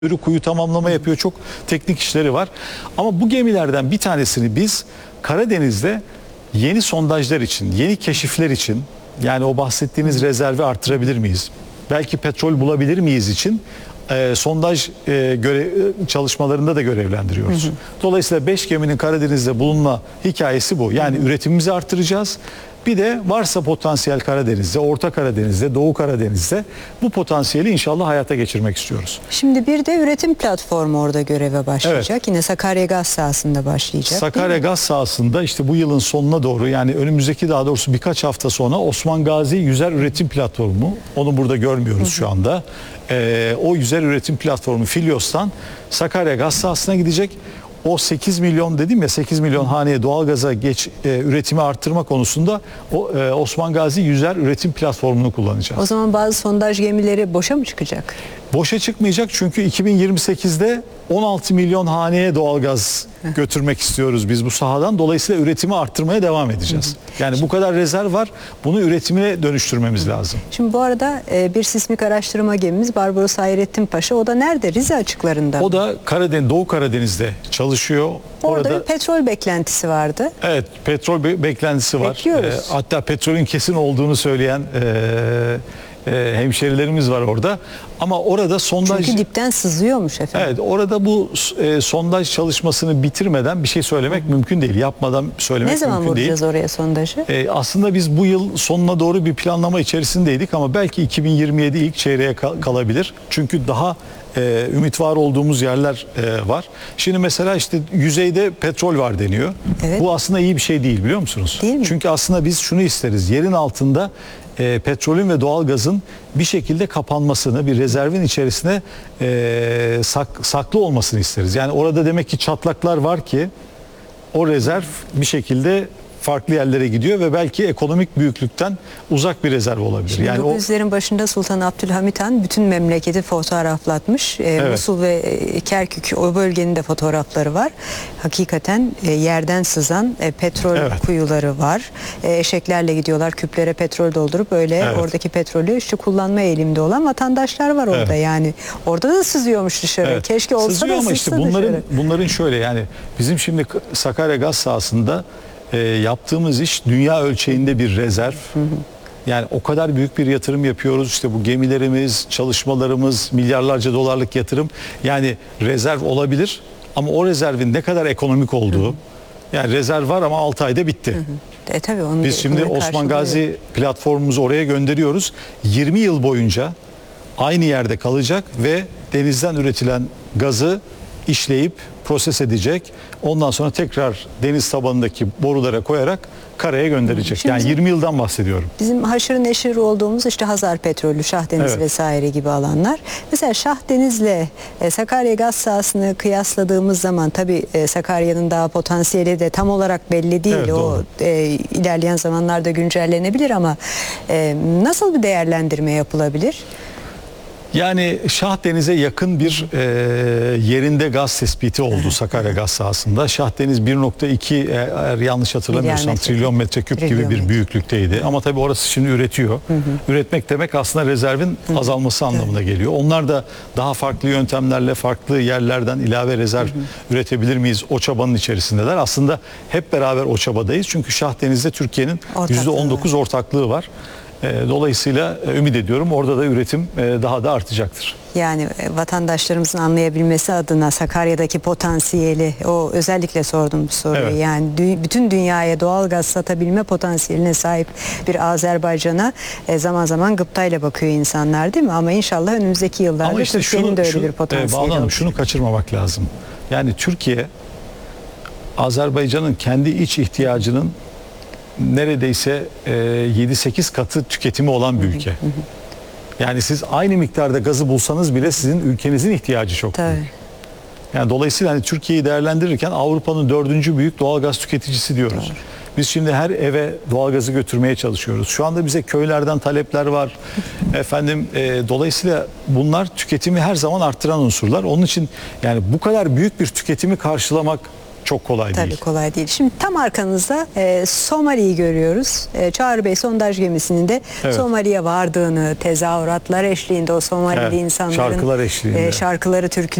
kuyu tamamlama yapıyor. Çok teknik işleri var. Ama bu gemilerden bir tanesini biz Karadeniz'de yeni sondajlar için, yeni keşifler için, yani o bahsettiğiniz rezervi artırabilir miyiz? Belki petrol bulabilir miyiz için sondaj çalışmalarında da görevlendiriyoruz. Dolayısıyla 5 geminin Karadeniz'de bulunma hikayesi bu. Yani üretimimizi artıracağız. Bir de varsa potansiyel Karadeniz'de, Orta Karadeniz'de, Doğu Karadeniz'de bu potansiyeli inşallah hayata geçirmek istiyoruz. Şimdi bir de üretim platformu orada göreve başlayacak. Evet. Yine Sakarya Gaz sahasında başlayacak. Sakarya Gaz sahasında işte bu yılın sonuna doğru, yani önümüzdeki daha doğrusu birkaç hafta sonra Osman Gazi Yüzer Üretim Platformu, onu burada görmüyoruz şu anda. O yüzer üretim platformu Filyos'tan Sakarya Gaz sahasına gidecek. O 8 milyon dedim ya, 8 milyon haneye doğalgaza üretimi arttırma konusunda Osman Gazi Yüzer Üretim Platformu'nu kullanacağız. O zaman bazı sondaj gemileri boşa mı çıkacak? Boşa çıkmayacak, çünkü 2028'de 16 milyon haneye doğalgaz götürmek istiyoruz biz bu sahadan. Dolayısıyla üretimi arttırmaya devam edeceğiz. Yani bu kadar rezerv var, bunu üretime dönüştürmemiz lazım. Şimdi bu arada bir sismik araştırma gemimiz Barbaros Hayrettin Paşa. O da nerede? Rize açıklarında. O da Doğu Karadeniz'de çalışıyor. Orada bir petrol beklentisi vardı. Evet, petrol beklentisi var. Bekliyoruz. Hatta petrolün kesin olduğunu söyleyen hemşerilerimiz var orada. Ama orada sondaj... Çünkü dipten sızıyormuş efendim. Evet, orada bu sondaj çalışmasını bitirmeden bir şey söylemek mümkün değil. Yapmadan söylemek mümkün değil. Ne zaman vuracağız oraya sondajı? Aslında biz bu yıl sonuna doğru bir planlama içerisindeydik ama belki 2027 ilk çeyreğe kalabilir. Çünkü daha ümit var olduğumuz yerler var. Şimdi mesela işte yüzeyde petrol var deniyor. Evet. Bu aslında iyi bir şey değil, biliyor musunuz? Değil mi? Çünkü aslında biz şunu isteriz. Yerin altında petrolün ve doğalgazın bir şekilde kapanmasını, bir rezervin içerisine saklı olmasını isteriz. Yani orada demek ki çatlaklar var ki o rezerv bir şekilde farklı yerlere gidiyor ve belki ekonomik büyüklükten uzak bir rezerv olabilir. Şimdi yani 900'lerin başında Sultan Abdülhamit Han bütün memleketi fotoğraflatmış. Evet. Musul ve Kerkük, o bölgenin de fotoğrafları var. Hakikaten yerden sızan petrol kuyuları var. Eşeklerle gidiyorlar, küplere petrol doldurup öyle oradaki petrolü işte kullanma eğilimde olan vatandaşlar var orada. Yani orada da sızıyormuş dışarı. Keşke olsa sızıyor, da ama işte bunların şöyle, yani bizim şimdi Sakarya Gaz sahasında yaptığımız iş dünya ölçeğinde bir rezerv. Yani o kadar büyük bir yatırım yapıyoruz. İşte bu gemilerimiz, çalışmalarımız, milyarlarca dolarlık yatırım. Yani rezerv olabilir ama o rezervin ne kadar ekonomik olduğu, yani rezerv var ama 6 ayda bitti. Tabii onu biz şimdi Osman Gazi platformumuzu oraya gönderiyoruz. 20 yıl boyunca aynı yerde kalacak ve denizden üretilen gazı işleyip proses edecek. Ondan sonra tekrar deniz tabanındaki borulara koyarak karaya gönderecek. Şimdi yani 20 yıldan bahsediyorum. Bizim haşır neşir olduğumuz işte Hazar Petrolü, Şahdeniz vesaire gibi alanlar. Mesela Şahdeniz'le Sakarya Gaz sahasını kıyasladığımız zaman tabii Sakarya'nın daha potansiyeli de tam olarak belli değil. Evet, o ilerleyen zamanlarda güncellenebilir ama nasıl bir değerlendirme yapılabilir? Yani Şahdeniz'e yakın bir yerinde gaz tespiti oldu Sakarya Gaz sahasında. Şahdeniz 1.2 eğer yanlış hatırlamıyorsam trilyon metreküp gibi bir büyüklükteydi. Ama tabii orası şimdi üretiyor. Üretmek demek aslında rezervin azalması anlamına geliyor. Onlar da daha farklı yöntemlerle farklı yerlerden ilave rezerv üretebilir miyiz? O çabanın içerisindeler. Aslında hep beraber o çabadayız. Çünkü Şahdeniz'de Türkiye'nin %19 ortaklığı var. Dolayısıyla ümit ediyorum orada da üretim daha da artacaktır. Yani vatandaşlarımızın anlayabilmesi adına Sakarya'daki potansiyeli, o özellikle sordum bu soruyu. Evet. Yani bütün dünyaya doğalgaz satabilme potansiyeline sahip bir Azerbaycan'a zaman zaman gıptayla bakıyor insanlar, değil mi? Ama inşallah önümüzdeki yıllarda işte Türkiye'nin de öyle bir potansiyeli olacak. Şunu kaçırmamak lazım. Yani Türkiye, Azerbaycan'ın kendi iç ihtiyacının neredeyse 7-8 katı tüketimi olan bir ülke. Yani siz aynı miktarda gazı bulsanız bile sizin ülkenizin ihtiyacı çok büyük. Yani dolayısıyla hani Türkiye'yi değerlendirirken Avrupa'nın 4. büyük doğalgaz tüketicisi diyoruz. Doğru. Biz şimdi her eve doğalgazı götürmeye çalışıyoruz. Şu anda bize köylerden talepler var. Dolayısıyla bunlar tüketimi her zaman arttıran unsurlar. Onun için yani bu kadar büyük bir tüketimi karşılamak çok kolay değil. Tabii kolay değil. Şimdi tam arkanızda Somali'yi görüyoruz. Çağrı Bey sondaj gemisinin de Somali'ye vardığını, tezahüratlar eşliğinde o Somalili insanların şarkılar eşliğinde, şarkıları, türküleri